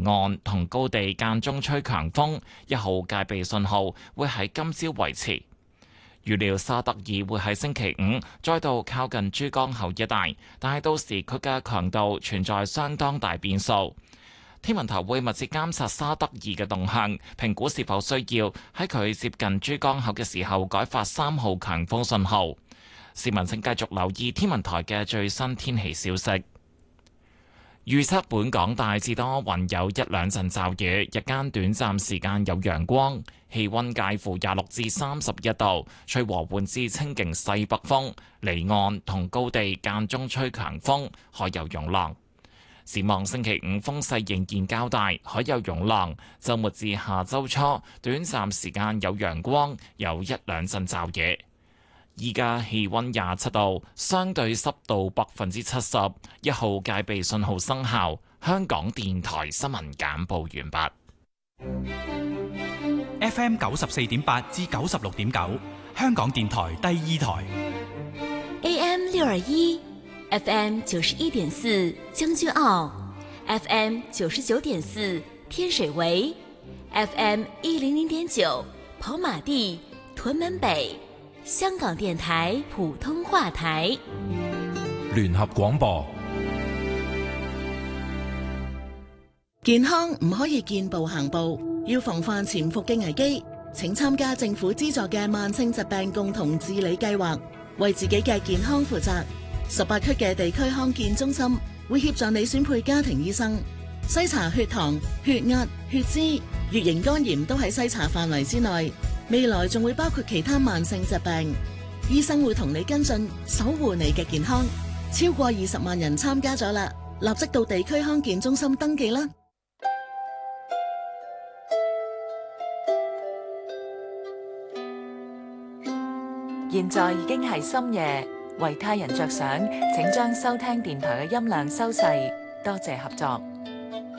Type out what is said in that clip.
離岸同高地間中吹強風，1號戒備信號會喺今朝維持。預料沙德爾會喺星期五再度靠近珠江口一帶，但係到時佢嘅強度存在相當大變數。天文台會密切監察沙德爾嘅動向，評估是否需要喺佢接近珠江口嘅時候改發3號強風信號。市民請繼續留意天文台嘅最新天氣消息。預測本港大致多雲，有一兩陣驟雨，日間短暫時間有陽光，氣溫介乎26至31度，吹和緩至清勁西北風，離岸同高地間中吹強風，海有湧浪。展望星期五風勢仍然較大，海有湧浪。週末至下週初，短暫時間有陽光，有一兩陣驟雨。依家氣溫27度，相對濕度70%，1號戒備信號生效。香港電台新聞簡報完畢。 FM 94.8至96.9，香港電台第2台。 AM 621。FM 91.4將軍澳 ，FM 99.4天水圍 ，FM 100.9跑馬地屯門北，香港電台普通話台。 聯合廣播。 健康唔可以見步行步，要防範潛伏嘅危機。請參加政府資助嘅慢性疾病共同治理計劃，為自己嘅健康負責。18區嘅地區康健中心會協助你選配家庭醫生，篩查血糖、血壓、血脂、乙型肝炎都喺篩查範圍之內。未來仲會包括其他慢性疾病，醫生會同你跟進，守護你嘅健康。超過20萬人參加咗啦，立即到地區康健中心登記啦。 現在已經係深夜。為他人着想，請將收聽電台嘅音量收細，多謝合作。